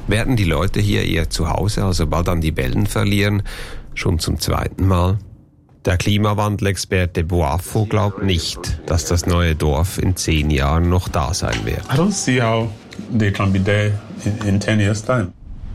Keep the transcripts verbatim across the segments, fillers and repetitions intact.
Werden die Leute hier eher zu Hause, also bald an die Wellen verlieren, schon zum zweiten Mal? Der Klimawandelexperte Boafo glaubt nicht, dass das neue Dorf in zehn Jahren noch da sein wird. I don't see how they can be there in, in ten years time.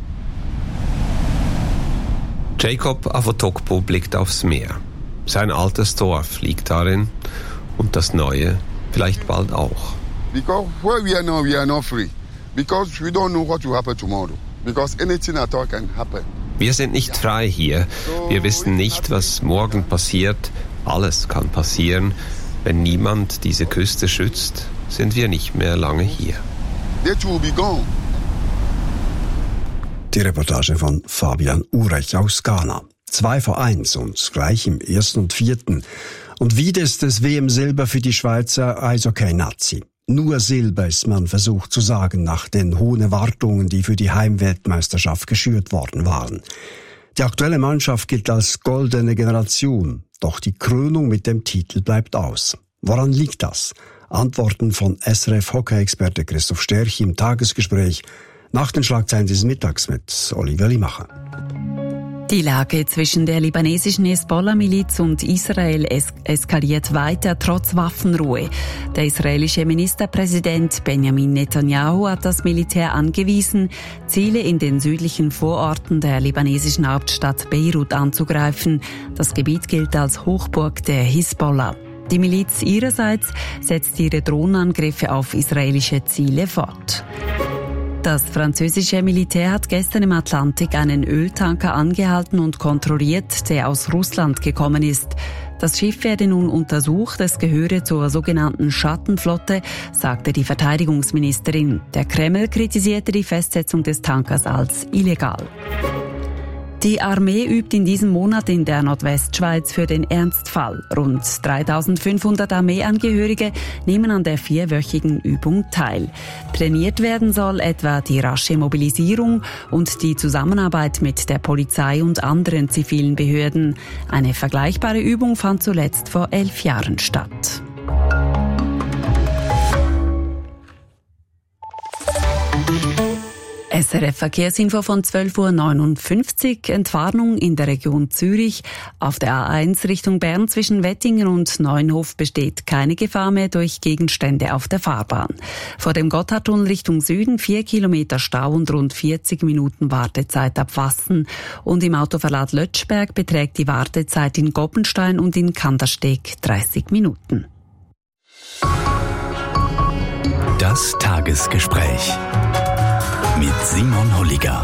Jacob Avotokpo blickt aufs Meer. Sein altes Dorf liegt darin und das neue vielleicht bald auch. Because where we are now, we are not free. Because we don't know what will happen tomorrow. Because anything at all can happen. Wir sind nicht frei hier. Wir wissen nicht, was morgen passiert. Alles kann passieren. Wenn niemand diese Küste schützt, sind wir nicht mehr lange hier. It will be gone. Die Reportage von Fabian Urech aus Ghana. Zwei vor eins und gleich im ersten und vierten. Und wieder ist es W M-Silber für die Schweizer Eishockey-Nazi. Nur Silber ist man versucht zu sagen nach den hohen Erwartungen, die für die Heimweltmeisterschaft geschürt worden waren. Die aktuelle Mannschaft gilt als goldene Generation, doch die Krönung mit dem Titel bleibt aus. Woran liegt das? Antworten von S R F-Hockey-Experte Christoph Sterchi im Tagesgespräch nach den Schlagzeilen dieses Mittags mit Oliver Limacher. Die Lage zwischen der libanesischen Hezbollah-Miliz und Israel es- eskaliert weiter trotz Waffenruhe. Der israelische Ministerpräsident Benjamin Netanyahu hat das Militär angewiesen, Ziele in den südlichen Vororten der libanesischen Hauptstadt Beirut anzugreifen. Das Gebiet gilt als Hochburg der Hezbollah. Die Miliz ihrerseits setzt ihre Drohnenangriffe auf israelische Ziele fort. Das französische Militär hat gestern im Atlantik einen Öltanker angehalten und kontrolliert, der aus Russland gekommen ist. Das Schiff werde nun untersucht, es gehöre zur sogenannten Schattenflotte, sagte die Verteidigungsministerin. Der Kreml kritisierte die Festsetzung des Tankers als illegal. Die Armee übt in diesem Monat in der Nordwestschweiz für den Ernstfall. Rund dreitausendfünfhundert Armeeangehörige nehmen an der vierwöchigen Übung teil. Trainiert werden soll etwa die rasche Mobilisierung und die Zusammenarbeit mit der Polizei und anderen zivilen Behörden. Eine vergleichbare Übung fand zuletzt vor elf Jahren statt. S R F-Verkehrsinfo von zwölf Uhr neunundfünfzig. Entwarnung in der Region Zürich. Auf der A eins Richtung Bern zwischen Wettingen und Neunhof besteht keine Gefahr mehr durch Gegenstände auf der Fahrbahn. Vor dem Gotthardtunnel Richtung Süden vier Kilometer Stau und rund vierzig Minuten Wartezeit ab Wassen. Und im Autoverlad Lötschberg beträgt die Wartezeit in Goppenstein und in Kandersteg dreißig Minuten. Das Tagesgespräch mit Simon Holliger.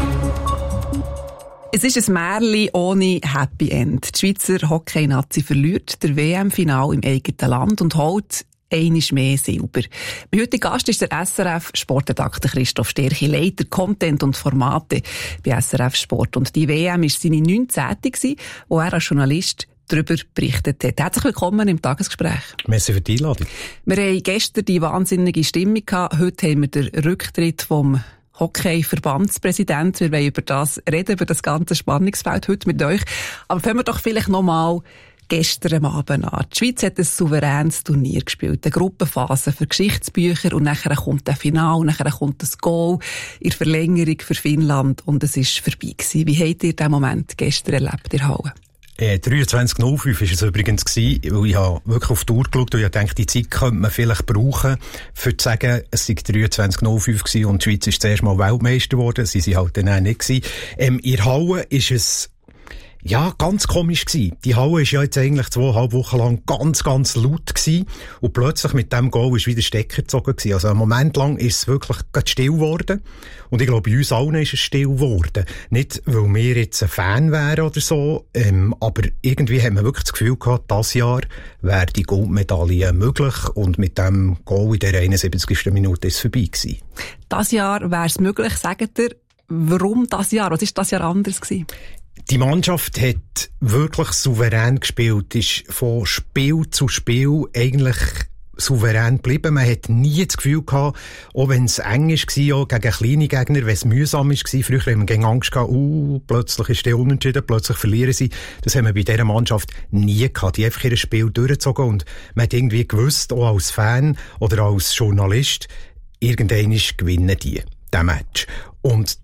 Es ist ein Märchen ohne Happy End. Die Schweizer Hockey-Nazi verliert der W M-Final im eigenen Land und holt einmal mehr Silber. Mein heutiger Gast ist der S R F-Sportredakteur Christoph Sterchi, Leiter Content und Formate bei S R F Sport. Und die W M war seine neunzehnte, wo er als Journalist darüber berichtet hat. Herzlich willkommen im Tagesgespräch. Merci für die Einladung. Wir hatten gestern die wahnsinnige Stimmung gehabt. Heute haben wir den Rücktritt vom Hockey-Verbandspräsident. Wir wollen über das reden, über das ganze Spannungsfeld heute mit euch. Aber fangen wir doch vielleicht nochmal gestern am Abend an. Die Schweiz hat ein souveränes Turnier gespielt, eine Gruppenphase für Geschichtsbücher und nachher kommt ein Finale, und nachher kommt das Goal in der Verlängerung für Finnland und es ist vorbei gewesen. Wie habt ihr diesen Moment gestern erlebt in der Halle? Äh, dreiundzwanzig null fünf war es übrigens gewesen, weil ich habe wirklich auf die Uhr geschaut und ich dachte, die Zeit könnte man vielleicht brauchen, für zu sagen, es sei dreiundzwanzig null fünf gewesen und die Schweiz ist zuerst mal Weltmeister geworden, sie sind halt dann auch nicht gewesen. Ähm, in der Halle ist es ja, ganz komisch gewesen. Die Halle ist ja jetzt eigentlich zweieinhalb Wochen lang ganz, ganz laut gewesen. Und plötzlich mit dem Goal ist wieder Stecker gezogen gewesen. Also einen Moment lang ist es wirklich ganz still geworden. Und ich glaube, bei uns allen ist es still geworden. Nicht, weil wir jetzt ein Fan wären oder so, ähm, aber irgendwie haben wir wirklich das Gefühl gehabt, dieses Jahr wäre die Goldmedaille möglich. Und mit dem Goal in der einundsiebzigsten Minute ist es vorbei gewesen. Dieses Jahr wäre es möglich, sagt ihr, warum dieses Jahr? Was war dieses Jahr anders gewesen? Die Mannschaft hat wirklich souverän gespielt, ist von Spiel zu Spiel eigentlich souverän geblieben. Man hat nie das Gefühl gehabt, auch wenn es eng war, auch gegen kleine Gegner, wenn es mühsam war. Früher haben wir gegen Angst gehabt, uh, plötzlich ist der unentschieden, plötzlich verlieren sie. Das haben wir bei dieser Mannschaft nie gehabt. Die haben einfach ihr Spiel durchgezogen und man hat irgendwie gewusst, auch als Fan oder als Journalist, irgendwann gewinnen die, diesen Match. Und